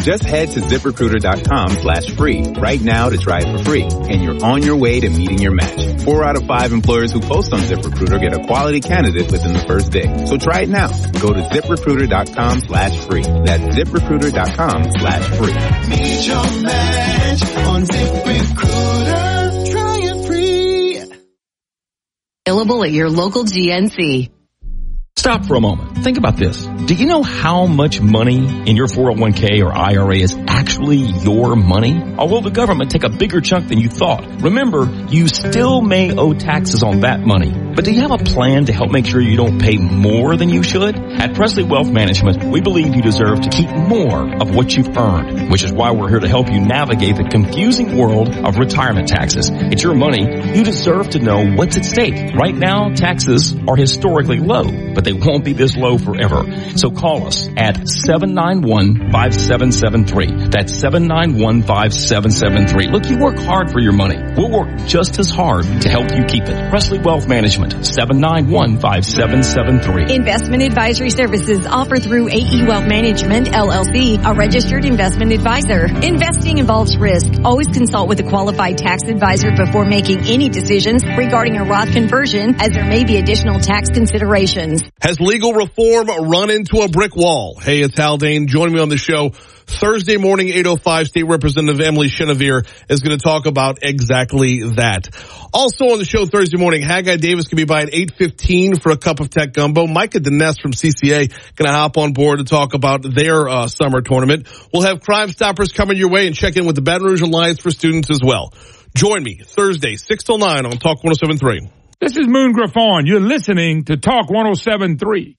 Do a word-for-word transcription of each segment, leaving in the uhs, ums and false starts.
Just head to ZipRecruiter.com slash free right now to try it for free, and you're on your way to meeting your match. Four out of five employers who post on ZipRecruiter get a quality candidate within the first day. So try it now. Go to ZipRecruiter.com slash free. That's ZipRecruiter.com slash free. Meet your match on ZipRecruiter. Try it free. Available at your local G N C. Stop for a moment. Think about this. Do you know how much money in your four oh one k or I R A is actually your money? Or will the government take a bigger chunk than you thought? Remember, you still may owe taxes on that money. But do you have a plan to help make sure you don't pay more than you should? At Presley Wealth Management, we believe you deserve to keep more of what you've earned, which is why we're here to help you navigate the confusing world of retirement taxes. It's your money. You deserve to know what's at stake. Right now, taxes are historically low, but they won't be this low forever. So call us at seven nine one, five seven seven three. That's seven nine one, five seven seven three. Look, you work hard for your money. We'll work just as hard to help you keep it. Presley Wealth Management, seven nine one, five seven seven three. Investment advisory services offered through A E Wealth Management, L L C, a registered investment advisor. Investing involves risk. Always consult with a qualified tax advisor before making any decisions regarding a Roth conversion, as there may be additional tax considerations. Has legal reform run into a brick wall? Hey, it's Haldane. Joining me on the show Thursday morning, eight oh five, State Representative Emily Chenevert is going to talk about exactly that. Also on the show Thursday morning, Haggai Davis can be by at eight fifteen for a cup of tech gumbo. Micah Dines from C C A going to hop on board to talk about their uh, summer tournament. We'll have Crime Stoppers coming your way and check in with the Baton Rouge Alliance for Students as well. Join me Thursday, six till nine on Talk one oh seven point three. This is Moon Griffon. You're listening to Talk one oh seven point three.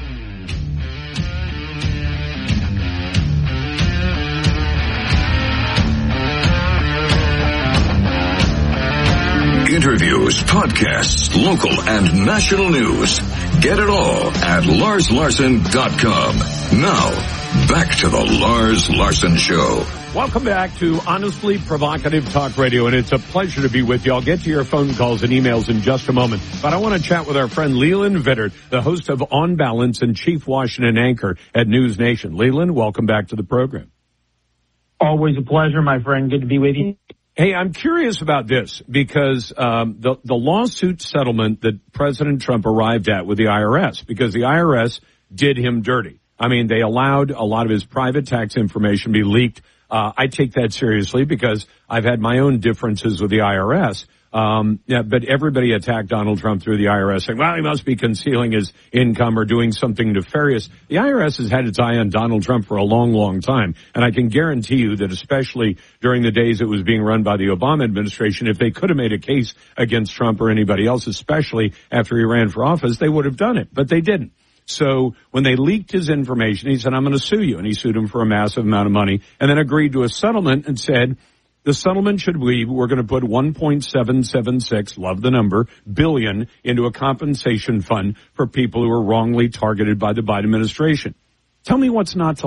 Interviews, podcasts, local and national news. Get it all at lars larson dot com. Now, back to the Lars Larson Show. Welcome back to Honestly Provocative Talk Radio, and it's a pleasure to be with you. I'll get to your phone calls and emails in just a moment, but I want to chat with our friend Leland Vittert, the host of On Balance and Chief Washington anchor at News Nation. Leland, welcome back to the program. Always a pleasure, my friend. Good to be with you. Hey, I'm curious about this because um, the, the lawsuit settlement that President Trump arrived at with the I R S, because the I R S did him dirty. I mean, they allowed a lot of his private tax information to be leaked. Uh, I take that seriously because I've had my own differences with the I R S. Um, yeah, but everybody attacked Donald Trump through the I R S saying, well, he must be concealing his income or doing something nefarious. The I R S has had its eye on Donald Trump for a long, long time. And I can guarantee you that especially during the days it was being run by the Obama administration, if they could have made a case against Trump or anybody else, especially after he ran for office, they would have done it. But they didn't. So when they leaked his information, he said, I'm going to sue you. And he sued him for a massive amount of money and then agreed to a settlement and said, the settlement should be, we're going to put one point seven seven six, love the number, billion into a compensation fund for people who were wrongly targeted by the Biden administration. Tell me what's not to